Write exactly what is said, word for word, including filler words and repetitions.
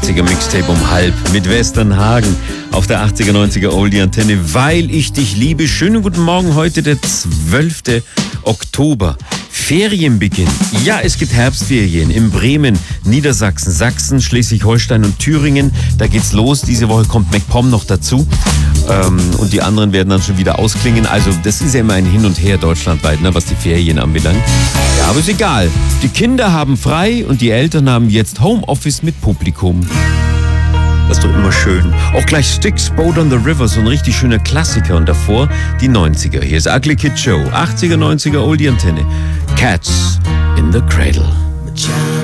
achtziger Mixtape um halb mit Westernhagen auf der achtziger, neunziger Oldie Antenne, weil ich dich liebe. Schönen guten Morgen, heute der zwölfte Oktober. Ferienbeginn. Ja, es gibt Herbstferien in Bremen, Niedersachsen, Sachsen, Schleswig-Holstein und Thüringen. Da geht's los. Diese Woche kommt MacPom noch dazu. Ähm, und die anderen werden dann schon wieder ausklingen. Also das ist ja immer ein Hin und Her deutschlandweit, ne, was die Ferien anbelangt. Ja, aber ist egal. Die Kinder haben frei und die Eltern haben jetzt Homeoffice mit Publikum. Das ist doch immer schön. Auch gleich Styx, Boat on the River, so ein richtig schöner Klassiker. Und davor die neunziger. Hier ist Ugly Kid Joe, achtziger, neunziger Oldie Antenne. Cats in the Cradle.